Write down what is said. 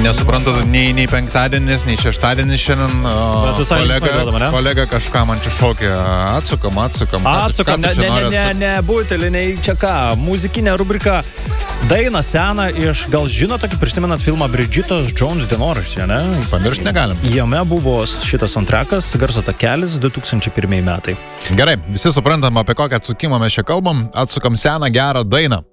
Nesuprantu, nei penktadienis, nei šeštadienis šiandien kolega kažką man čia šaukė. Atsukam. Ne, būtelį, nei čia ką. Muzikinė rubrika Daina seną iš, gal žino tokį, prisimenat filmą Bridžitos Jones dienoraštį, ne? Pamiršti negalim. Jame buvo šitas soundtrackas, garso takelis 2001 metai. Gerai, visi suprantam, apie kokią atsukimą mes čia kalbam. Atsukam seną gerą dainą.